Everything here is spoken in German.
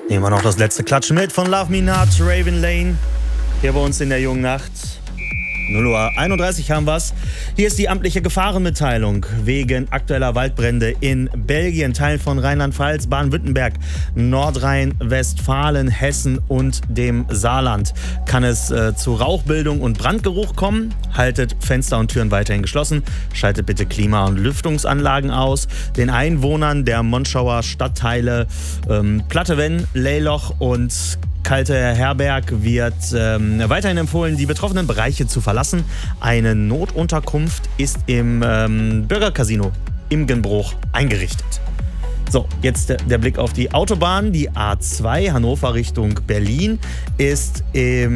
Nehmen wir noch das letzte Klatschen mit von Love Me Not, Raven Lane. Hier bei uns in der jungen Nacht. 0:31 Uhr haben wir's. Hier ist die amtliche Gefahrenmitteilung wegen aktueller Waldbrände in Belgien, Teilen von Rheinland-Pfalz, Baden-Württemberg, Nordrhein-Westfalen, Hessen und dem Saarland. Kann es zu Rauchbildung und Brandgeruch kommen? Haltet Fenster und Türen weiterhin geschlossen. Schaltet bitte Klima- und Lüftungsanlagen aus. Den Einwohnern der Monschauer Stadtteile Plattewen, Leyloch und Kalte Herberg wird weiterhin empfohlen, die betroffenen Bereiche zu verlassen. Eine Notunterkunft ist im Bürgercasino Imgenbruch eingerichtet. So, jetzt der Blick auf die Autobahn. Die A2 Hannover Richtung Berlin ist im